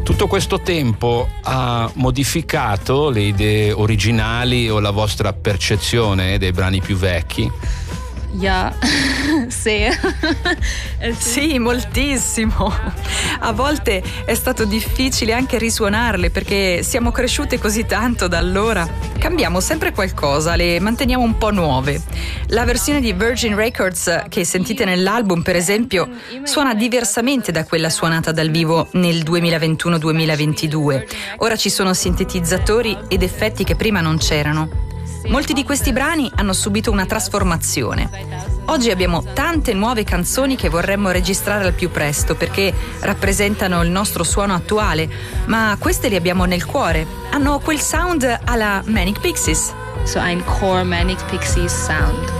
Tutto questo tempo ha modificato le idee originali o la vostra percezione dei brani più vecchi? Ja, sì. Sì, moltissimo. A volte è stato difficile anche risuonarle perché siamo cresciute così tanto da allora. Cambiamo sempre qualcosa, le manteniamo un po' nuove. La versione di Virgin Records che sentite nell'album, per esempio, suona diversamente da quella suonata dal vivo nel 2021-2022. Ora ci sono sintetizzatori ed effetti che prima non c'erano. Molti di questi brani hanno subito una trasformazione. Oggi abbiamo tante nuove canzoni che vorremmo registrare al più presto perché rappresentano il nostro suono attuale, ma queste le abbiamo nel cuore. Hanno quel sound alla Manic Pixies. So ein Core Manic Pixies Sound.